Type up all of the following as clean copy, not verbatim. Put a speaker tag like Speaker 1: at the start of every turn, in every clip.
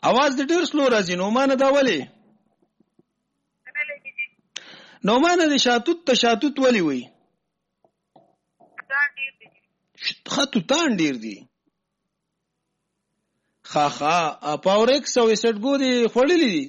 Speaker 1: आवाज د ډیر سلو راځي. نومانه دا ولې نومانه د شاتوت تشاتوت ولې وي؟ خطو تان ډیر دي. خا پاورکس او اسټګو دي خړلې دي.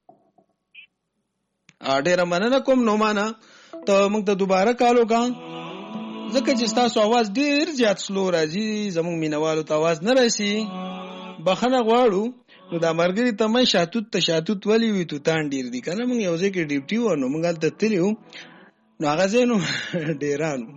Speaker 1: ډیر مننه کوم نومانه. ته موږ ته دوباره کالو کان ځکه چې تاسو आवाज ډیر زیات سلو راځي، زموږ مینوالو ته आवाज نه راسي. بخنه غواړو. نو دا مرګري ته مې شاتوت تشاتوت ولې وي؟ تو تان ډیر دي کنه. موږ یو ځای کې ډیوټي و نو موږ ته تلیو نو هغه زینو ډیرانو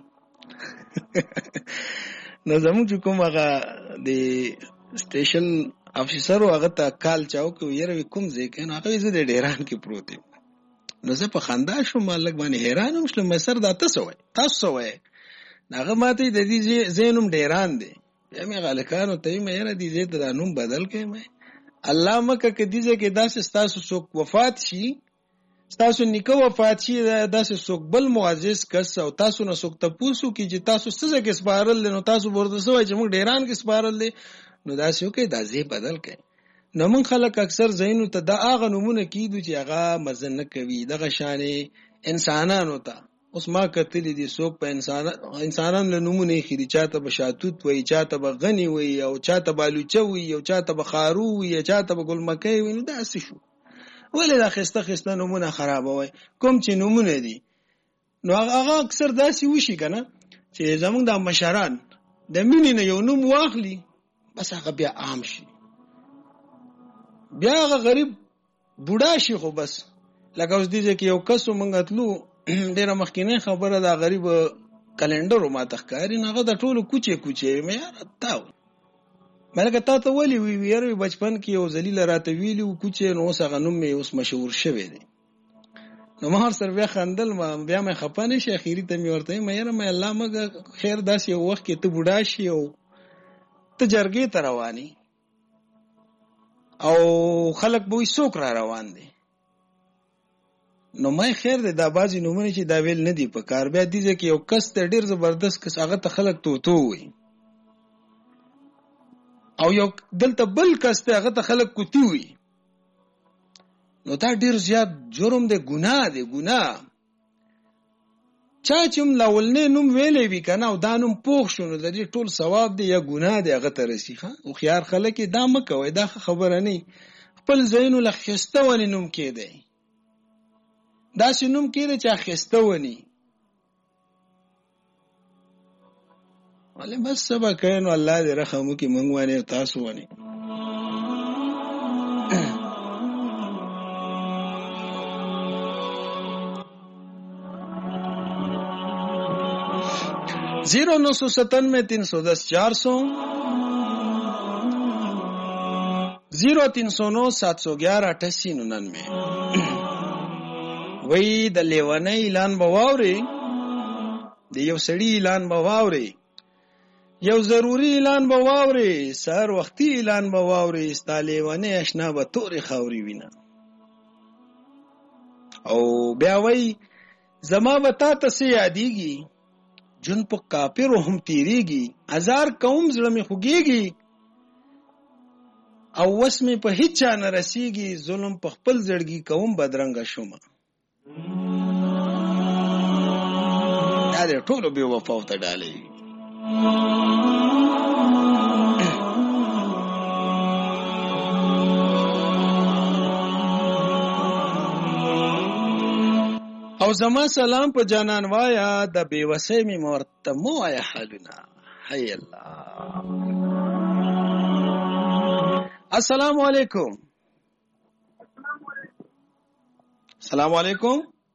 Speaker 1: نو زموږ کوم هغه د سټیشن افیسر هغه ته کال چاو کو یره کوم ځای کې نو هغه زه د ډیران کې پروت یم. نو زه په خندا شوم، مالک باندې حیران هم شوم. سر دا تاسو وای هغه ماته د دې زینوم ډیران دی. بیا مې غلکانو ته مې یره دې زه د نوم بدل کړم. الله مکه کې دې کې داسې تاسو څوک وفات شي، تاسو نیکه وفات شي، داسې څوک بل معزز کس او تاسو نه څوک تاسو کې چې تاسو څه کې سپارل نو تاسو ورته سوای چې موږ ډیران کې سپارل دي نو داسې وکي دا زی بدل کړي. نو موږ خلک اکثر زینو ته دا هغه نمونه کیدو چې هغه مزن نه کوي دغه شانې انسانانو ته. اوس ما کتلې دي څوک په انسانان له نمونه خېدي، چاته به شاتوت وي، چاته به غني وي، او چاته بالوچه وي، او چاته به خارو وي، چاته به ګلمکۍ وي. نو داسې شو ولې دا خسته نمونه خرابوي؟ کوم چې نمونه دي نو هغه اکثر داسې وشي کنه چې زمونږ د مشران د مینې نه یو نوم واخلي بس هغه بیا عام شي، بیا هغه غریب بوډا شي. خو بس لکه اوس دې کې یو کس مونږ تلو ډیره مخکینه خبره دا غریب کلندر ما تخکاری نه هغه د ټولو کوچه مې یار تاو ملګری تا ته ولي وی ویری بچپن کې یو ذلیل راته ویلی او کوچه نو اوس هغه نوم مې اوس مشهور شوی دی. نو ما هر سر بیا خندل، ما بیا مې خپانه شي. اخیری ته مې ورته مې یاره مې الله مګه خیر داسې یو وخت کې ته بوډا شي او ته جرګې ته رواني او خلک به څوک را روان دي. نو مې خیر دی دا بازي نومونه چې دا ویل نه دی په کار. بیا دي چې یو کس ته ډیر زبردست کس هغه ته خلک تو وي او یو دلته بل کس ته هغه ته خلک کوتی وي. نو دا ډیر زیات جرم دی، ګناه دی، ګناه. چا چې لاولنې نوم ویلې وي کنه او دا نوم پوښ شونه د دې ټول ثواب دی یا ګناه دی هغه ته رسی. ښه او خيار خلک دا مکوي، دا خبره نه. خپل زینو لخسته ونی نوم کې دی، دا شنوم کېره چې اخسته ونی ولې بس سبا کینو الله دې رحم وکي مونږ باندې تاسو ونی. 0997-310-400 0309-711-8899 وی د لیوانه اعلان بواوري، د یو سړی اعلان بواوري، یو ضروری اعلان بواوري، سهار وختي اعلان بواوري، ستا لیوانه آشنا به تورې خاوري وینه. او بیا وی زما به تا ته څه یادېږي، جون په کافرو هم تیریږي، هزار قوم زړه مې خوږېږي، او وس مې په هیڅ چا نه رسیږي، ظلم په خپل زړګي کوم بدرنګه شومه. دا دې ټولو بې وفاو ته ډالۍ. او زما سلام په جانان وایا، د بې وسۍ مې ورته مو وایا حالونه. حی الله. السلام علیکم. السلام علیکم.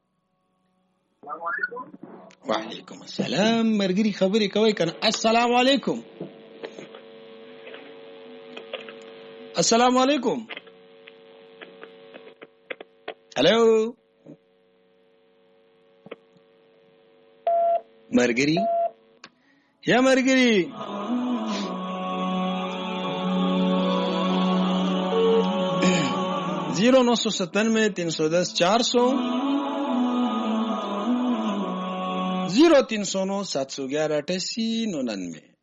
Speaker 1: وعلیکم السلام. مرګري خبرې کوي کنه. السلام علیکم. السلام علیکم. هلو مرګري، یا مرګري 0997-310-400 0309-711-8899